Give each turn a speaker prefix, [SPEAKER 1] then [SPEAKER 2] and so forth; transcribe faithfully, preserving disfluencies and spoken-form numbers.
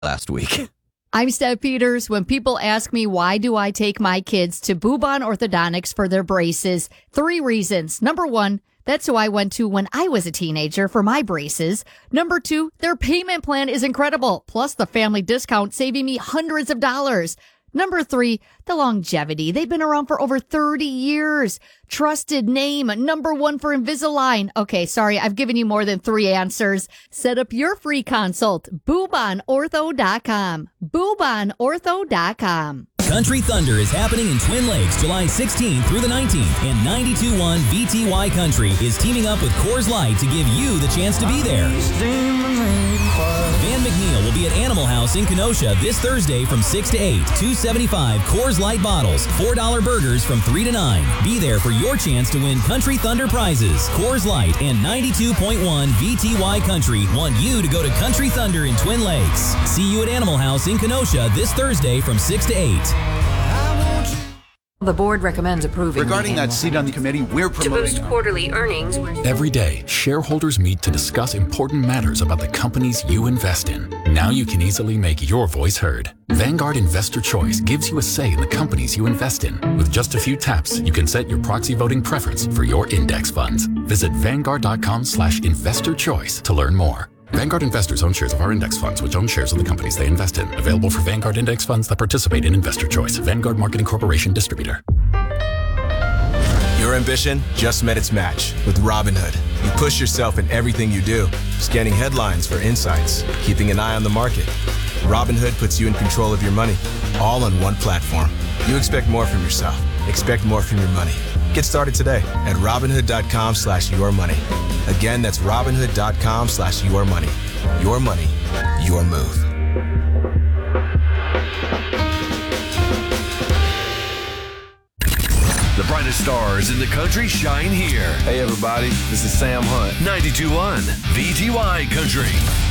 [SPEAKER 1] last week.
[SPEAKER 2] I'm Steph Peters. When people ask me why do I take my kids to Boobon Orthodontics for their braces, three reasons. Number one, that's who I went to when I was a teenager for my braces. Number two, their payment plan is incredible, plus the family discount saving me hundreds of dollars. Number three, the longevity. They've been around for over thirty years. Trusted name, number one for Invisalign. Okay, sorry, I've given you more than three answers. Set up your free consult, boobon ortho dot com. boobon ortho dot com.
[SPEAKER 3] Country Thunder is happening in Twin Lakes July sixteenth through the nineteenth, and ninety-two point one V T Y Country is teaming up with Coors Light to give you the chance to be there. Van McNeil will be at Animal House in Kenosha this Thursday from six to eight. two seventy-five Coors Light bottles, four dollar burgers from three to nine. Be there for your chance to win Country Thunder prizes. Coors Light and ninety-two point one V T Y Country want you to go to Country Thunder in Twin Lakes. See you at Animal House in Kenosha this Thursday from six to eight.
[SPEAKER 4] The board recommends approving.
[SPEAKER 5] Regarding that seat on the committee, we're promoting
[SPEAKER 4] to boost quarterly earnings.
[SPEAKER 6] Every day, shareholders meet to discuss important matters about the companies you invest in. Now you can easily make your voice heard. Vanguard Investor Choice gives you a say in the companies you invest in. With just a few taps, you can set your proxy voting preference for your index funds. Visit vanguard.com slash investor choice to learn more. Vanguard investors own shares of our index funds, which own shares of the companies they invest in. Available for Vanguard index funds that participate in Investor Choice. Vanguard Marketing Corporation Distributor.
[SPEAKER 7] Your ambition just met its match with Robinhood. You push yourself in everything you do, scanning headlines for insights, keeping an eye on the market. Robinhood puts you in control of your money, all on one platform. You expect more from yourself. Expect more from your money. Get started today at Robinhood.com slash your money. Again, that's Robinhood.com slash your money. Your money, your move.
[SPEAKER 8] The brightest stars in the country shine here.
[SPEAKER 9] Hey everybody, this is Sam Hunt.
[SPEAKER 8] ninety-two point one V T Y Country.